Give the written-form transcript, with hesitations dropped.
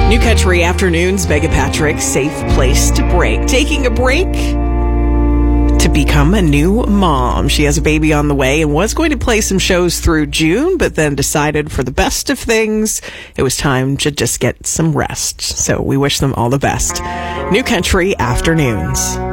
New Country Afternoons, Mega Patrick, safe place to break. Taking a break to become a new mom. She has a baby on the way and was going to play some shows through June, but then decided for the best of things, it was time to just get some rest. So we wish them all the best. New Country Afternoons.